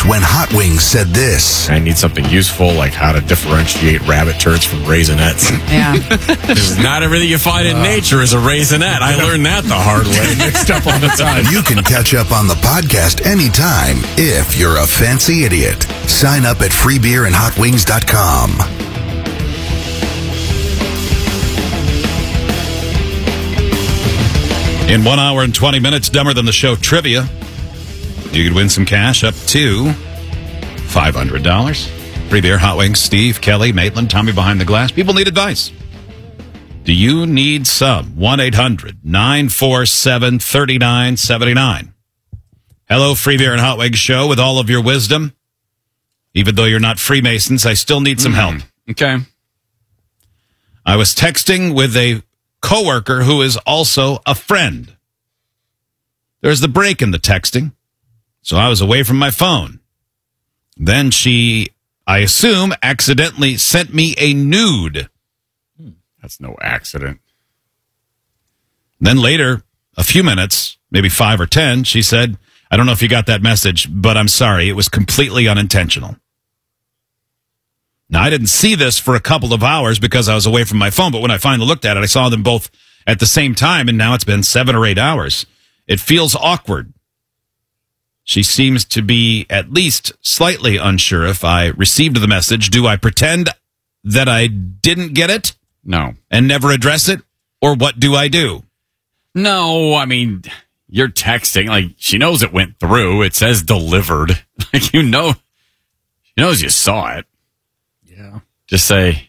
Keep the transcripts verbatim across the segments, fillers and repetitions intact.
moments when Hot Wings said this. I need something useful, like how to differentiate rabbit turds from raisinets. Yeah. Because not everything you find in nature is a raisinette. I learned that the hard way, mixed up all the time. You can catch up on the podcast anytime if you're a fancy idiot. Sign up at free beer and hot wings dot com. In one hour and twenty minutes, dumber than the show trivia. You could win some cash up to five hundred dollars. Free beer, Hot Wings, Steve, Kelly, Maitland, Tommy behind the glass. People need advice. Do you need some? one eight hundred nine four seven three nine seven nine. Hello, Free Beer and Hot Wings show with all of your wisdom. Even though you're not Freemasons, I still need some help. Okay. I was texting with a coworker who is also a friend. There's the break in the texting, so I was away from my phone. Then she, I assume, accidentally sent me a nude. That's no accident. Then later, a few minutes, maybe five or ten, she said, I don't know if you got that message, but I'm sorry. It was completely unintentional. Now, I didn't see this for a couple of hours because I was away from my phone, but when I finally looked at it, I saw them both at the same time, and now it's been seven or eight hours. It feels awkward. She seems to be at least slightly unsure if I received the message. Do I pretend that I didn't get it? No. And never address it? Or what do I do? No, I mean, you're texting. Like, she knows it went through. It says delivered. Like, you know, she knows you saw it. Yeah. Just say,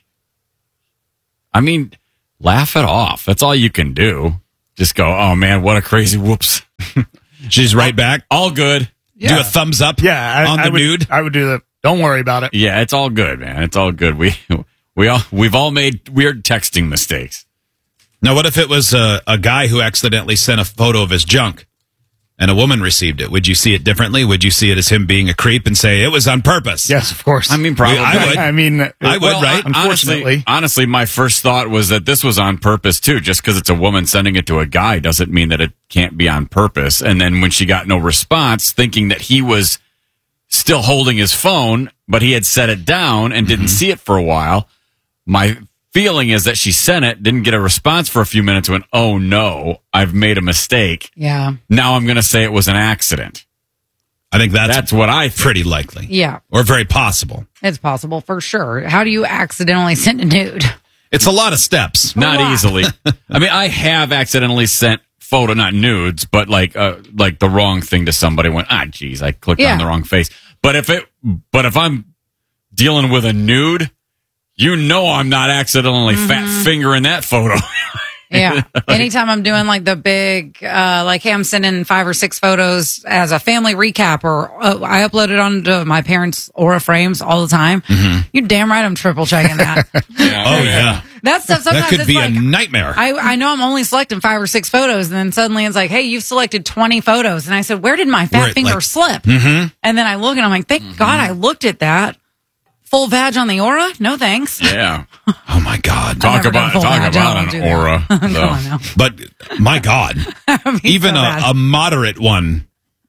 I mean, laugh it off. That's all you can do. Just go, oh, man, what a crazy whoops. She's right back. All good. Yeah. Do a thumbs up yeah, I, on the I would, nude? I would do that. Don't worry about it. Yeah, it's all good, man. It's all good. We we all we've all made weird texting mistakes. Now, what if it was a, a guy who accidentally sent a photo of his junk and a woman received it? Would you see it differently? Would you see it as him being a creep and say it was on purpose? Yes, of course. I mean, probably. I would. I mean, I would, well, right? Unfortunately. Honestly, honestly, my first thought was that this was on purpose, too. Just because it's a woman sending it to a guy doesn't mean that it can't be on purpose. And then when she got no response, thinking that he was still holding his phone, but he had set it down and didn't mm-hmm. see it for a while, my feeling is that she sent it, didn't get a response for a few minutes, went, oh, no, I've made a mistake. Yeah. Now I'm going to say it was an accident. I think that's, That's what I think. pretty likely. Yeah. Or very possible. It's possible for sure. How do you accidentally send a nude? It's a lot of steps. Not Wow. easily. I mean, I have accidentally sent photo, not nudes, but like uh, like the wrong thing to somebody. Went, ah, geez, I clicked Yeah. on the wrong face. But if it, but if I'm dealing with a nude, you know, I'm not accidentally Mm-hmm. fat fingering that photo. Yeah. Anytime I'm doing like the big, uh, like, hey, I'm sending five or six photos as a family recap, or uh, I upload it onto my parents' Aura frames all the time. Mm-hmm. You're damn right I'm triple checking that. Yeah. Oh, yeah. That stuff sometimes That could it's be like, a nightmare. I, I know I'm only selecting five or six photos, and then suddenly it's like, hey, you've selected twenty photos. And I said, where did my fat Where it, finger like- slip? mm-hmm. And then I look and I'm like, thank God I looked at that. Full vag on the Aura? No thanks. Yeah. Oh, my God. Talk never about done full talk vag. I about don't an do that. aura. Come So. on now. But, my God. I mean, Even so a, bad. a moderate one,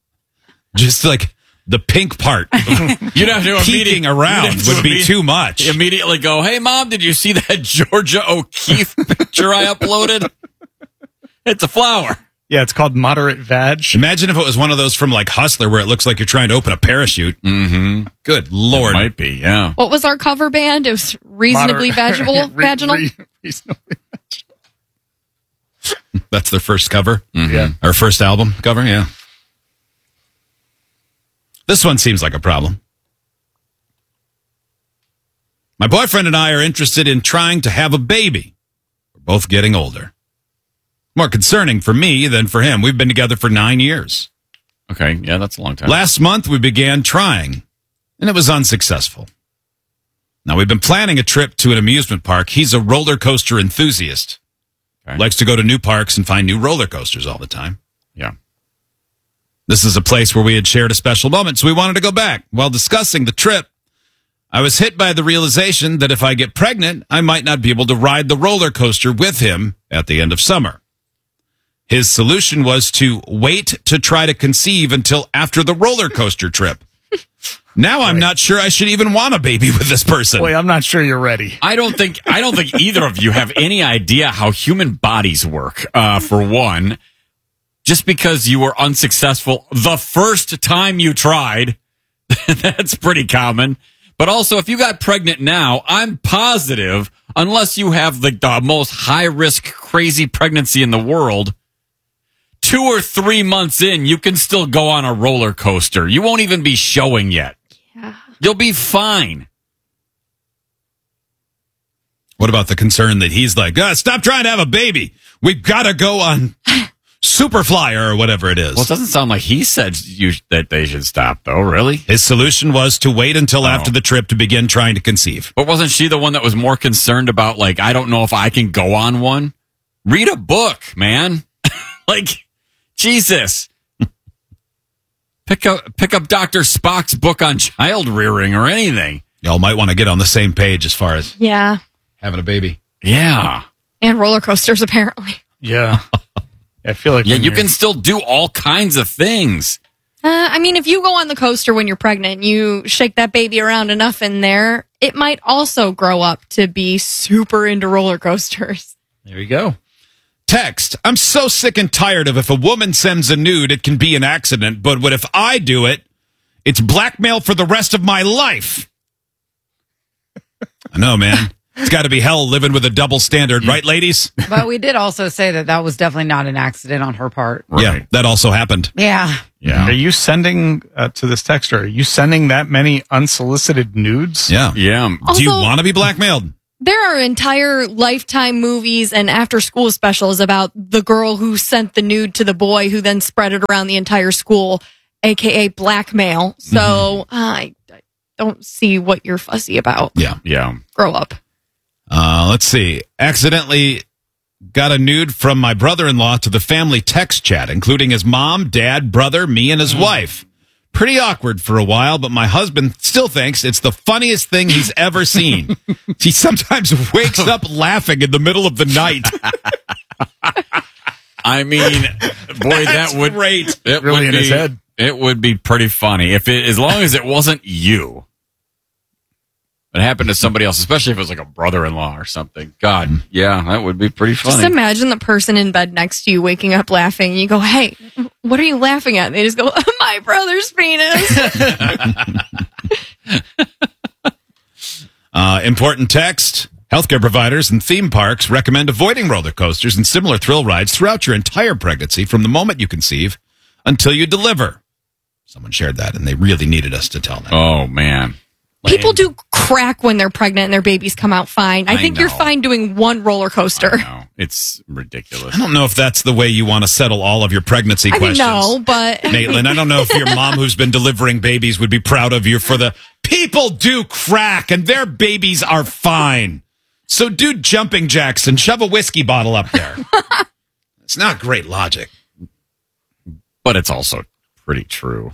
just like the pink part You'd have to peeking immediately- around you'd have to would be imme- too much. Immediately go, hey, Mom, did you see that Georgia O'Keeffe picture I uploaded? It's a flower. Yeah, it's called moderate vag. Imagine if it was one of those from like Hustler where it looks like you're trying to open a parachute. Mm-hmm. Good Lord. Might be, yeah. What was our cover band? It was reasonably Moderate- vaginal. Re- vaginal. re- reasonably. That's their first cover. Yeah. Our first album cover, yeah. This one seems like a problem. My boyfriend and I are interested in trying to have a baby. We're both getting older. More concerning for me than for him. We've been together for nine years. Okay, yeah, that's a long time. Last month, we began trying, and it was unsuccessful. Now, we've been planning a trip to an amusement park. He's a roller coaster enthusiast. Okay. Likes to go to new parks and find new roller coasters all the time. Yeah. This is a place where we had shared a special moment, so we wanted to go back. While discussing the trip, I was hit by the realization that if I get pregnant, I might not be able to ride the roller coaster with him at the end of summer. His solution was to wait to try to conceive until after the roller coaster trip. Now I'm not sure I should even want a baby with this person. Boy, I'm not sure you're ready. I don't think I don't think either of you have any idea how human bodies work. Uh, for one, just because you were unsuccessful the first time you tried, that's pretty common. But also, if you got pregnant now, I'm positive, unless you have the, the most high risk, crazy pregnancy in the world, two or three months in, you can still go on a roller coaster. You won't even be showing yet. Yeah. You'll be fine. What about the concern that he's like, ah, stop trying to have a baby. We've got to go on Superflyer or whatever it is. Well, it doesn't sound like he said you, that they should stop, though, really? His solution was to wait until Oh. after the trip to begin trying to conceive. But wasn't she the one that was more concerned about, like, I don't know if I can go on one? Read a book, man. Like, Jesus. Pick up pick up Doctor Spock's book on child rearing or anything. Y'all might want to get on the same page as far as Yeah. having a baby. Yeah. And roller coasters, apparently. Yeah. I feel like Yeah, when you you're- can still do all kinds of things. Uh, I mean, if you go on the coaster when you're pregnant, you shake that baby around enough in there, it might also grow up to be super into roller coasters. There you go. Text, I'm so sick and tired of if a woman sends a nude, it can be an accident, but what if I do it, it's blackmail for the rest of my life. I know, man. It's got to be hell living with a double standard, right, ladies? But we did also say that that was definitely not an accident on her part. Yeah, that also happened. Yeah. Yeah. Are you sending uh, to this texter? Are you sending that many unsolicited nudes? Yeah. Yeah. Do you Also- want to be blackmailed? There are entire Lifetime movies and after school specials about the girl who sent the nude to the boy who then spread it around the entire school, aka blackmail. So Mm-hmm. uh, I, I don't see what you're fussy about. Yeah. Yeah. Grow up. Uh, let's see. Accidentally got a nude from my brother-in-law to the family text chat, including his mom, dad, brother, me, and his wife. Pretty awkward for a while, but my husband still thinks it's the funniest thing he's ever seen. He sometimes wakes up laughing in the middle of the night. I mean, boy, that would great. It Really would in be, his head. It would be pretty funny if it, as long as it wasn't you. It happened to somebody else, especially if it was like a brother-in-law or something. God, yeah, that would be pretty funny. Just imagine the person in bed next to you waking up laughing. And you go, hey, what are you laughing at? And they just go, my brother's penis. Uh, important text. Healthcare providers and theme parks recommend avoiding roller coasters and similar thrill rides throughout your entire pregnancy from the moment you conceive until you deliver. Someone shared that, and they really needed us to tell them. Oh, man. People do crack when they're pregnant and their babies come out fine. I I think you're know. fine doing one roller coaster. No, it's ridiculous. I don't know if that's the way you want to settle all of your pregnancy I mean, questions. no, but Maitland, I don't know if your mom who's been delivering babies would be proud of you for the people do crack and their babies are fine. So do jumping jacks and shove a whiskey bottle up there. It's not great logic. But it's also pretty true.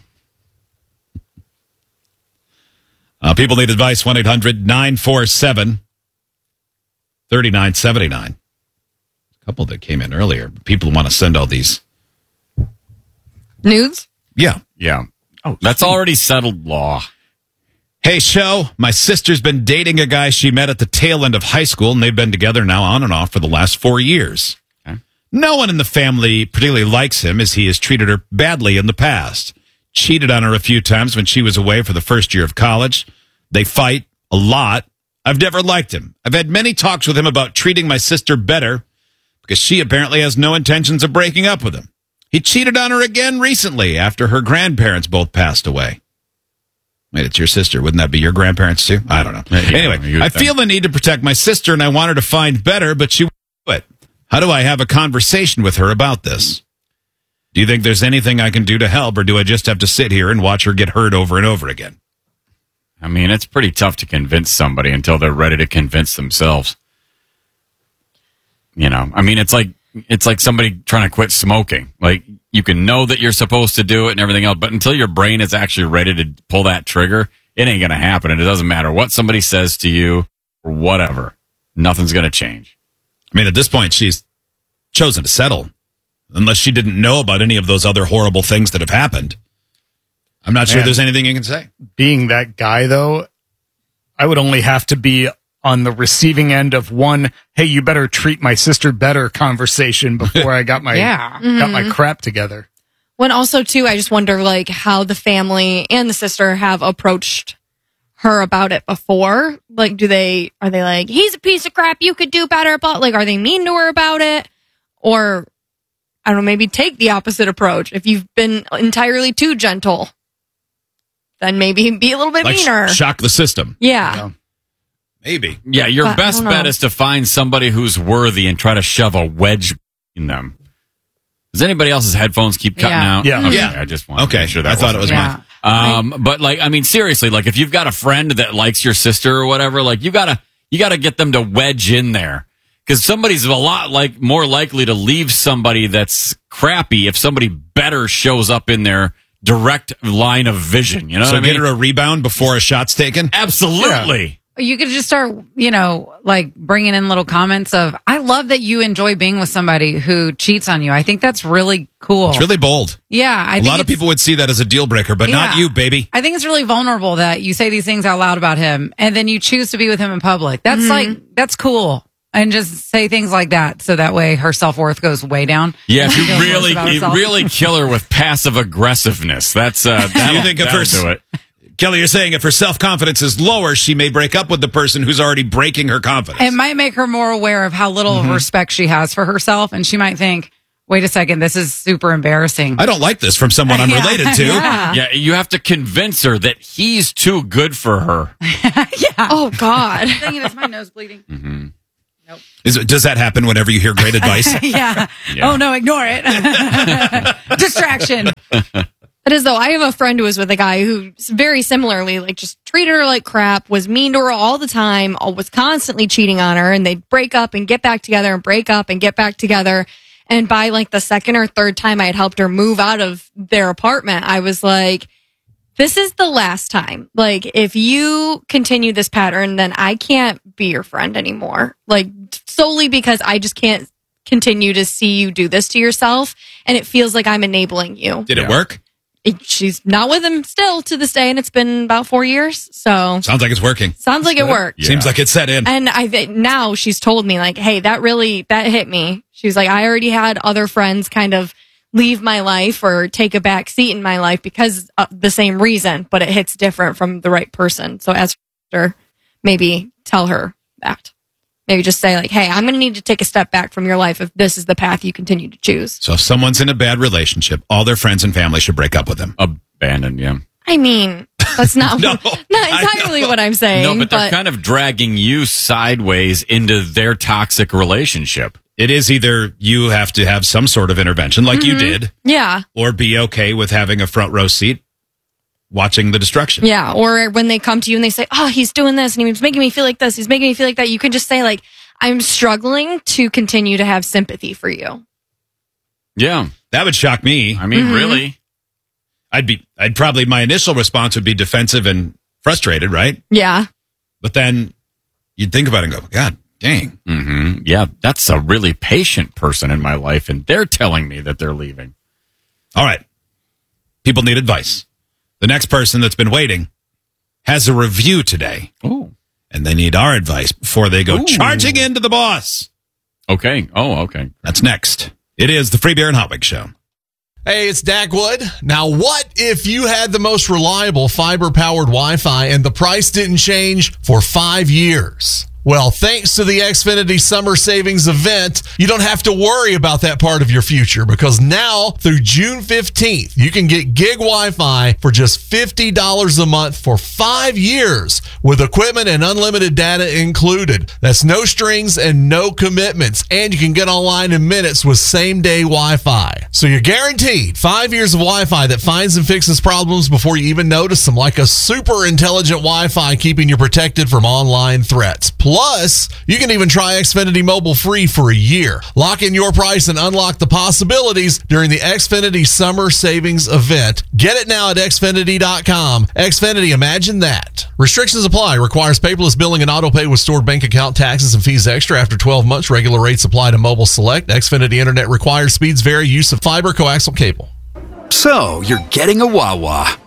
Uh, people need advice, one eight hundred nine four seven three nine seven nine. A couple that came in earlier. People want to send all these. nudes? Yeah. Yeah. Oh, that's already settled law. Hey, show. My sister's been dating a guy she met at the tail end of high school, and they've been together now on and off for the last four years. Okay. No one in the family particularly likes him, as he has treated her badly in the past. Cheated on her a few times when she was away for the first year of college. They fight a lot. I've never liked him. I've had many talks with him about treating my sister better because she apparently has no intentions of breaking up with him. He cheated on her again recently after her grandparents both passed away. Wait, it's your sister. Wouldn't that be your grandparents too? I don't know. Yeah, Anyway, you'd I think. feel the need to protect my sister, and I want her to find better, but she won't do it. How do I have a conversation with her about this? Do you think there's anything I can do to help, or do I just have to sit here and watch her get hurt over and over again? I mean, it's pretty tough to convince somebody until they're ready to convince themselves. You know, I mean, it's like it's like somebody trying to quit smoking. Like, you can know that you're supposed to do it and everything else, but until your brain is actually ready to pull that trigger, it ain't going to happen. And it doesn't matter what somebody says to you or whatever. Nothing's going to change. I mean, at this point, she's chosen to settle, unless she didn't know about any of those other horrible things that have happened. I'm not sure Man. there's anything you can say. Being that guy, though, I would only have to be on the receiving end of one, hey, you better treat my sister better conversation before I got my Yeah. got my crap together. When also, too, I just wonder, like, how the family and the sister have approached her about it before. Like, do they, are they like, he's a piece of crap, you could do better, but, like, are they mean to her about it? Or, I don't know, maybe take the opposite approach. If you've been entirely too gentle, then maybe be a little bit Like sh- meaner. shock the system. Yeah. Yeah. Maybe. Yeah, your But I best don't know. bet is to find somebody who's worthy and try to shove a wedge in them. Does anybody else's headphones keep cutting Yeah. out? Yeah. Okay, Yeah. I just want to Okay, make sure that I thought it was wasn't Yeah. mine. Um, but like, I mean, seriously, like if you've got a friend that likes your sister or whatever, like you gotta, you gotta get them to wedge in there. Cause somebody's a lot like more likely to leave somebody that's crappy if somebody better shows up in their direct line of vision. You know So what I get mean? her a rebound before a shot's taken? Absolutely. You could just start, you know, like bringing in little comments of, I love that you enjoy being with somebody who cheats on you. I think that's really cool. It's really bold. yeah. I A think lot of it's- people would see that as a deal breaker, but not Yeah. you, baby. I think it's really vulnerable that you say these things out loud about him and then you choose to be with him in public. That's Mm-hmm. like, that's cool. And just say things like that. So that way her self-worth goes way down. Yeah, if you Feels worse really, about you herself. really kill her with passive aggressiveness, that's uh, that'll, You think if that'll her- do it. Kelly, you're saying if her self-confidence is lower, she may break up with the person who's already breaking her confidence. It might make her more aware of how little Mm-hmm. respect she has for herself. And she might think, wait a second, this is super embarrassing. I don't like this from someone I'm Yeah. related to. Yeah. Yeah, you have to convince her that he's too good for her. Oh, God. Dang it, is my nose bleeding? Is it, does that happen whenever you hear great advice? yeah. Yeah. Oh, no, ignore it. Distraction. It is, though. I have a friend who was with a guy who very similarly, like, just treated her like crap, was mean to her all the time, was constantly cheating on her, and they'd break up and get back together and break up and get back together. And by like the second or third time I had helped her move out of their apartment, I was like, this is the last time. Like, if you continue this pattern, then I can't be your friend anymore. Like, solely because I just can't continue to see you do this to yourself. And it feels like I'm enabling you. Did it Yeah. work? It- she's not with him still to this day, and it's been about four years. So Sounds like it's working. sounds like it worked. Yeah. Seems like it's set in. And I thi- now she's told me like, hey, that really that hit me. She's like, I already had other friends kind of leave my life or take a back seat in my life because of the same reason, but it hits different from the right person. So as her, maybe tell her that. Maybe just say like, hey, I'm going to need to take a step back from your life if this is the path you continue to choose. So if someone's in a bad relationship, all their friends and family should break up with them. Abandoned, yeah. I mean, that's not No, not I entirely know. what I'm saying. No, but they're kind of dragging you sideways into their toxic relationship. It is either you have to have some sort of intervention like you did, yeah. or be okay with having a front row seat watching the destruction. Yeah, or when they come to you and they say, "Oh, he's doing this and he's making me feel like this. He's making me feel like that." You can just say like, "I'm struggling to continue to have sympathy for you." Yeah. That would shock me. I mean, really? I'd be, I'd probably, my initial response would be defensive and frustrated, right? Yeah. But then you'd think about it and go, God dang. Mm-hmm. Yeah, that's a really patient person in my life, and they're telling me that they're leaving. All right. People need advice. The next person that's been waiting has a review today, Oh. and they need our advice before they go Ooh. charging into the boss. Okay. Oh, okay. That's next. It is the Free Beer and Hot Wings Show. Hey, it's Dak Wood. Now, what if you had the most reliable fiber-powered Wi-Fi and the price didn't change for five years? Well, thanks to the Xfinity Summer Savings Event, you don't have to worry about that part of your future because now through June fifteenth, you can get gig Wi-Fi for just fifty dollars a month for five years with equipment and unlimited data included. That's no strings and no commitments, and you can get online in minutes with same-day Wi-Fi. So you're guaranteed five years of Wi-Fi that finds and fixes problems before you even notice them, like a super intelligent Wi-Fi keeping you protected from online threats. Plus, you can even try Xfinity Mobile free for a year. Lock in your price and unlock the possibilities during the Xfinity Summer Savings Event. Get it now at Xfinity dot com. Xfinity, imagine that. Restrictions apply. Requires paperless billing and auto pay with stored bank account taxes and fees extra after twelve months. Regular rates apply to mobile select. Xfinity Internet required speeds vary. Use of fiber coaxial cable. So, you're getting a Wawa.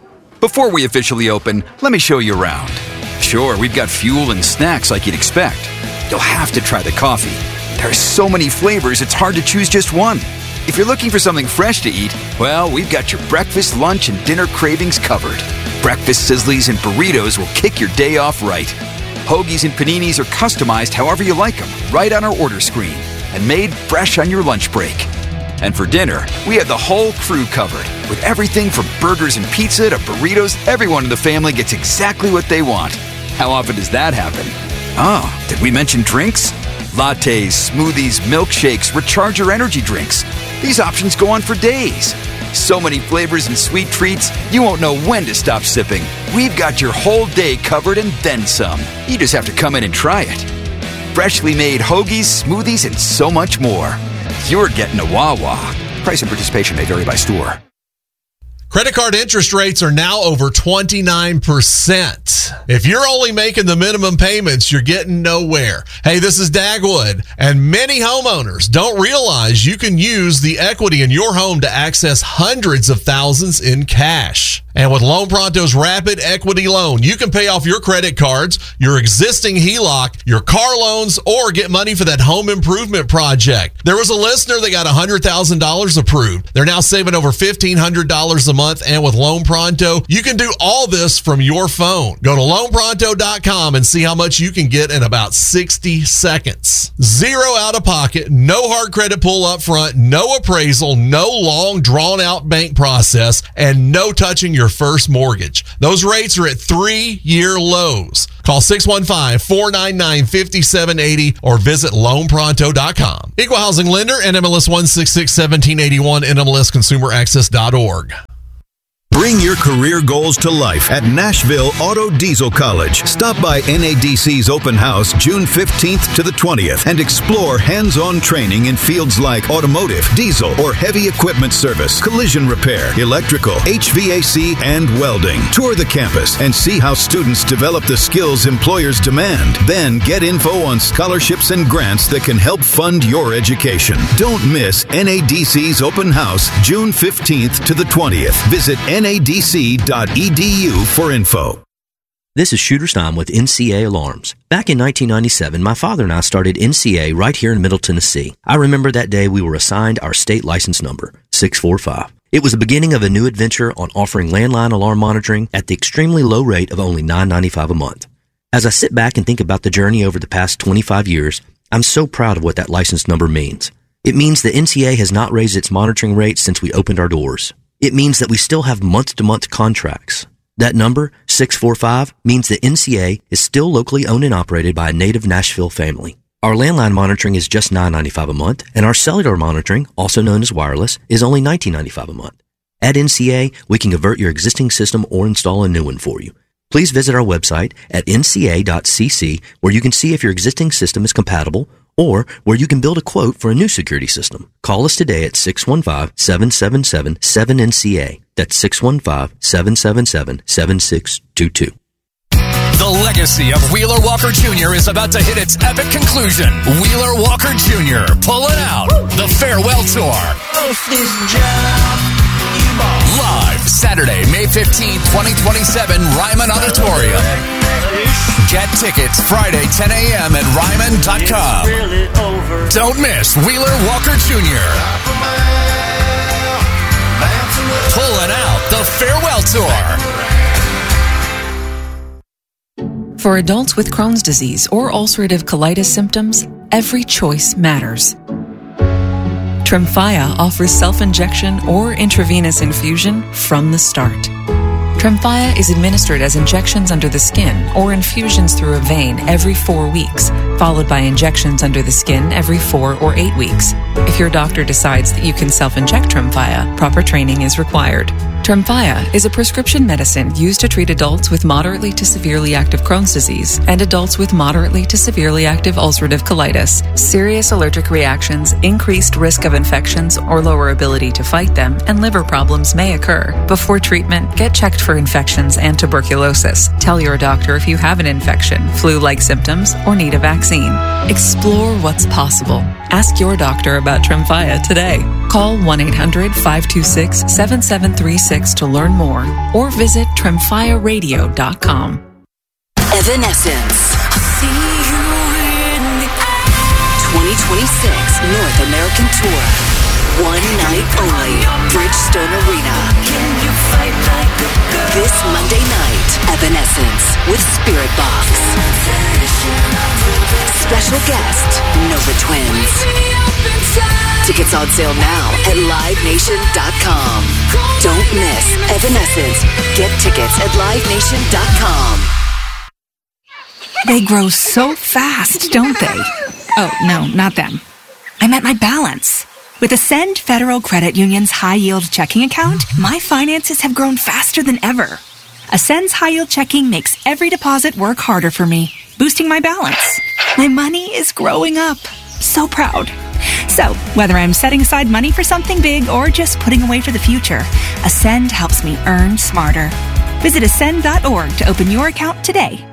Before we officially open, let me show you around. Sure, we've got fuel and snacks like you'd expect. You'll have to try the coffee. There are so many flavors, it's hard to choose just one. If you're looking for something fresh to eat, well, we've got your breakfast, lunch, and dinner cravings covered. Breakfast sizzlies and burritos will kick your day off right. Hoagies and paninis are customized however you like them, right on our order screen, and made fresh on your lunch break. And for dinner, we have the whole crew covered. With everything from burgers and pizza to burritos, everyone in the family gets exactly what they want. How often does that happen? Oh, did we mention drinks? Lattes, smoothies, milkshakes, recharger energy drinks. These options go on for days. So many flavors and sweet treats, you won't know when to stop sipping. We've got your whole day covered and then some. You just have to come in and try it. Freshly made hoagies, smoothies, and so much more. You're getting a Wawa. Price and participation may vary by store. Credit card interest rates are now over twenty-nine percent. If you're only making the minimum payments, you're getting nowhere. Hey, this is Dagwood, and many homeowners don't realize you can use the equity in your home to access hundreds of thousands in cash. And with Loan Pronto's Rapid Equity Loan, you can pay off your credit cards, your existing H E L O C, your car loans, or get money for that home improvement project. There was a listener that got one hundred thousand dollars approved. They're now saving over fifteen hundred dollars a month. And with Loan Pronto, you can do all this from your phone. Go to loan pronto dot com and see how much you can get in about sixty seconds. Zero out of pocket, no hard credit pull up front, no appraisal, no long drawn out bank process, and no touching your first mortgage. Those rates are at three-year lows. Call six one five, four nine nine, five seven eight zero or visit loan pronto dot com. Equal Housing Lender, N M L S one six six, one seven eight one, N M L S consumer access dot org. Bring your career goals to life at Nashville Auto Diesel College. Stop by N A D C's open house June fifteenth to the twentieth and explore hands-on training in fields like automotive, diesel, or heavy equipment service, collision repair, electrical, H V A C, and welding. Tour the campus and see how students develop the skills employers demand. Then get info on scholarships and grants that can help fund your education. Don't miss N A D C's open house June fifteenth to the twentieth. Visit N A D C dot E D U for info. This is Shooter Stein with N C A Alarms. Back in nineteen ninety-seven, my father and I started N C A right here in Middle Tennessee. I remember that day we were assigned our state license number, six four five. It was the beginning of a new adventure on offering landline alarm monitoring at the extremely low rate of only nine ninety-five a month. As I sit back and think about the journey over the past twenty-five years, I'm so proud of what that license number means. It means that N C A has not raised its monitoring rates since we opened our doors. It means that we still have month-to-month contracts. That number, six four five, means that N C A is still locally owned and operated by a native Nashville family. Our landline monitoring is just nine ninety-five a month, and our cellular monitoring, also known as wireless, is only nineteen ninety-five a month. At N C A, we can convert your existing system or install a new one for you. Please visit our website at N C A dot C C, where you can see if your existing system is compatible or where you can build a quote for a new security system. Call us today at six one five, seven seven seven, seven N C A. That's six one five, seven seven seven, seven six two two. The legacy of Wheeler Walker Junior is about to hit its epic conclusion. Wheeler Walker Junior pulling out the farewell tour. Live Saturday, May fifteenth, twenty twenty-seven, Ryman Auditorium. Get tickets Friday, ten a.m. at ryman dot com. Don't miss Wheeler Walker Junior pulling out the farewell tour. For adults with Crohn's disease or ulcerative colitis symptoms, every choice matters. Tremfya offers self-injection or intravenous infusion from the start. Tremfya is administered as injections under the skin or infusions through a vein every four weeks, followed by injections under the skin every four or eight weeks. If your doctor decides that you can self-inject Tremfya, proper training is required. Tremfya is a prescription medicine used to treat adults with moderately to severely active Crohn's disease and adults with moderately to severely active ulcerative colitis. Serious allergic reactions, increased risk of infections or lower ability to fight them, and liver problems may occur. Before treatment, get checked for infections and tuberculosis. Tell your doctor if you have an infection, flu-like symptoms, or need a vaccine. Explore what's possible. Ask your doctor about Tremfya today. Call one eight hundred, five two six, seven seven three six six to learn more or visit tremfya radio dot com. Evanescence. twenty twenty-six North American Tour. One night only. Bridgestone Arena. This Monday night, Evanescence with Spirit Box. Special guest, Nova Twins. Tickets on sale now at live nation dot com. Don't miss Evanescence. Get tickets at live nation dot com. They grow so fast, don't they? Oh, no, not them. I meant my balance. With Ascend Federal Credit Union's high-yield checking account, my finances have grown faster than ever. Ascend's high-yield checking makes every deposit work harder for me, boosting my balance. My money is growing up. So proud. So, whether I'm setting aside money for something big or just putting away for the future, Ascend helps me earn smarter. Visit ascend dot org to open your account today.